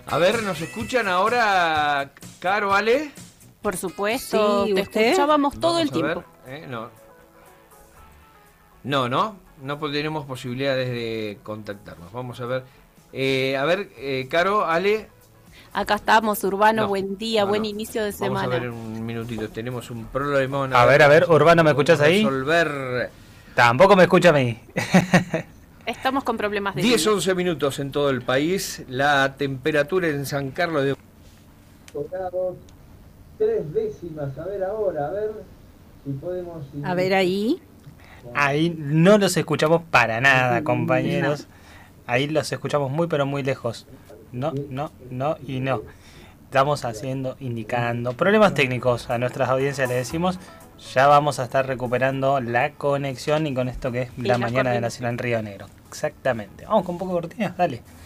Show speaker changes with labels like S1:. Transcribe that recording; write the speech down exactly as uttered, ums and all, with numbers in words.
S1: A ver, ¿nos escuchan ahora, Caro, Ale?
S2: Por supuesto,
S3: Sí,
S2: te
S3: ¿usted?
S2: escuchábamos todo
S1: Vamos
S2: el
S1: a
S2: tiempo.
S1: ver, ¿eh? No. No, no, no tenemos posibilidades de contactarnos. Vamos a ver. Eh, a ver, eh, Caro, Ale.
S2: Acá estamos, Urbano,
S1: No,
S2: buen día,
S1: no,
S2: buen
S1: no.
S2: inicio de
S1: Vamos a
S2: semana.
S1: ver en un minutito. Tenemos un problema.
S4: A ver, a ver, Urbano, ¿me escuchás ahí?
S1: Resolver.
S4: Tampoco me escucha a mí.
S2: Estamos con problemas de
S1: diez,
S2: línea.
S1: once minutos en todo el país. La temperatura en San Carlos de
S5: grados, tres décimas. A ver ahora, a ver si podemos...
S3: A ver ahí.
S4: Ahí no los escuchamos para nada, compañeros. Ahí los escuchamos muy pero muy lejos. No, no, no y no. Estamos haciendo, indicando problemas técnicos a nuestras audiencias, les decimos. Ya vamos a estar recuperando la conexión y con esto que es la
S2: Pilas
S4: mañana de
S2: corriendo.
S4: la ciudad en Río Negro. Exactamente. Vamos con un poco de cortinas, dale.